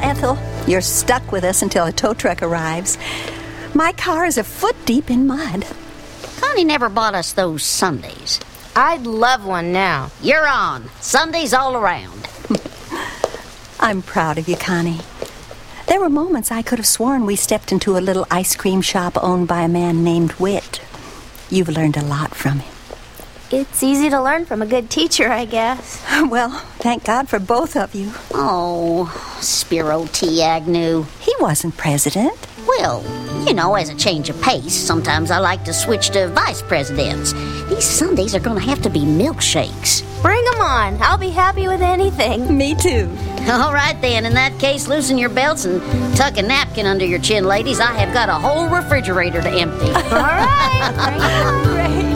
Ethel, you're stuck with us until a tow truck arrives. My car is a foot deep in mud. Connie never bought us those sundaes. I'd love one now. You're on. Sundays all around. I'm proud of you, Connie. There were moments I could have sworn we stepped into a little ice cream shop owned by a man named Whit. You've learned a lot from him. It's easy to learn from a good teacher, I guess. Well, thank God for both of you. Oh, Spiro T. Agnew. He wasn't president. Well, you know, as a change of pace, sometimes I like to switch to vice presidents. These Sundays are going to have to be milkshakes. Bring them on. I'll be happy with anything. Me too. All right, then. In that case, loosen your belts and tuck a napkin under your chin, ladies. I have got a whole refrigerator to empty. All right. Great.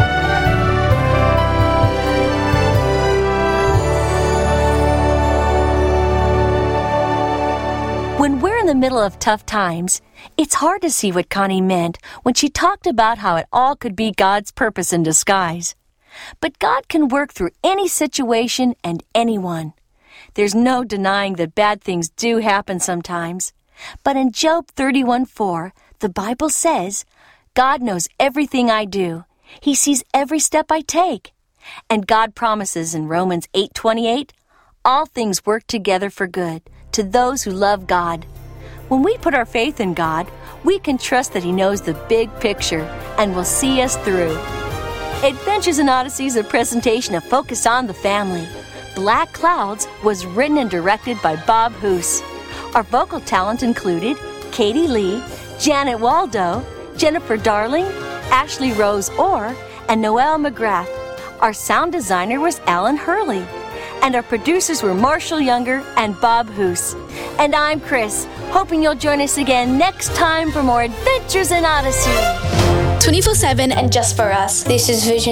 When we're in the middle of tough times, it's hard to see what Connie meant when she talked about how it all could be God's purpose in disguise. But God can work through any situation and anyone. There's no denying that bad things do happen sometimes. But in Job 31:4, the Bible says, God knows everything I do. He sees every step I take. And God promises in Romans 8:28, all things work together for good to those who love God. When we put our faith in God, we can trust that He knows the big picture and will see us through. Adventures in Odyssey is a presentation of Focus on the Family. Black Clouds was written and directed by Bob Hoose. Our vocal talent included Katie Lee, Janet Waldo, Jennifer Darling, Ashley Rose Orr, and Noelle McGrath. Our sound designer was Alan Hurley. And our producers were Marshall Younger and Bob Hoose. And I'm Chris, hoping you'll join us again next time for more Adventures in Odyssey. 24/7 and just for us. This is Vision